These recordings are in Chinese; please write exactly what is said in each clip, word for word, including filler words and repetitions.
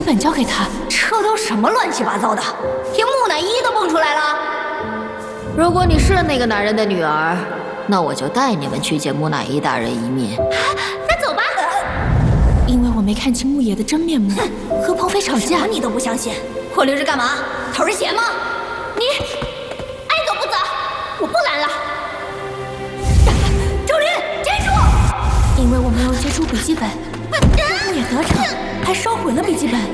本交给他。 这都什么乱七八糟的，连木乃伊都蹦出来了。 如果你是那个男人的女儿，那我就带你们去见木乃伊大人一面。 那走吧。 因为我没看清木爷的真面目，和鹏飞吵架， 你都不相信，我留着干嘛？偷人钱吗？你爱走不走？我不拦了。周林，接住！ 因为我没有接触笔记本，任务也得逞，还烧毁了笔记本。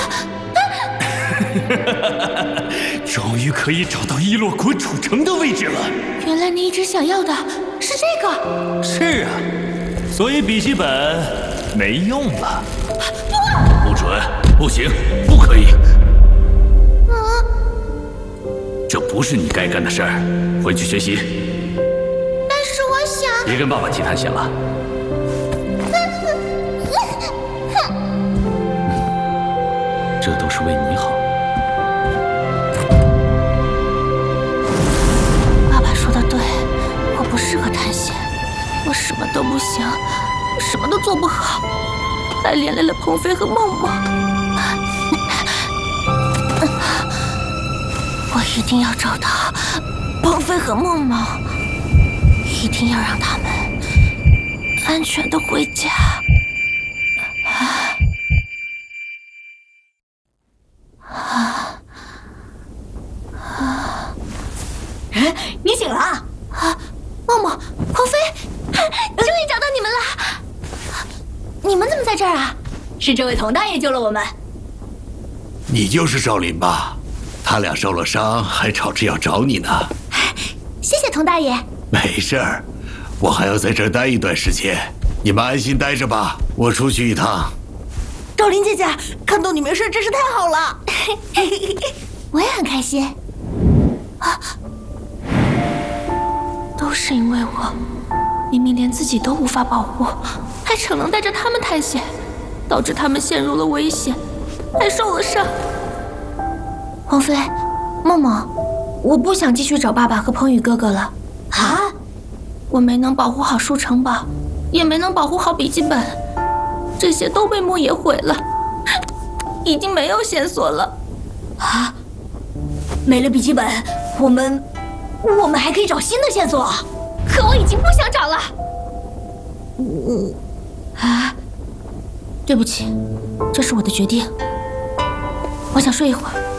终于可以找到伊洛国主城的位置了。 原来你一直想要的是这个。 是啊，所以笔记本没用了。不准，不行，不可以。 啊！ 这不是你该干的事儿，回去学习。 但是我想…… 别跟爸爸提探险了。这都是为你好。 爸爸说的对，我不适合探险，我什么都不行，我什么都做不好，还连累了鹏飞和梦梦。我一定要找到鹏飞和梦梦，一定要让他们安全的回家。 你醒了啊！ 啊，梦梦，鹏飞， 终于找到你们了！ 你们怎么在这儿啊？ 是这位佟大爷救了我们。 你就是少林吧？他俩受了伤，还吵着要找你呢。 谢谢佟大爷。 没事儿，我还要在这儿待一段时间，你们安心待着吧。我出去一趟。 赵林姐姐，看到你没事真是太好了。 我也很开心。啊！都是因为我，明明连自己都无法保护，还逞能带着他们探险，导致他们陷入了危险，还受了伤。鹏飞，梦梦，我不想继续找爸爸和鹏宇哥哥了。 啊！ 我没能保护好书城堡，也没能保护好笔记本，这些都被木爷毁了，已经没有线索了。 啊！没了笔记本，我们我们还可以找新的线索。可我已经不想找了。 我啊，对不起，这是我的决定。我想睡一会儿。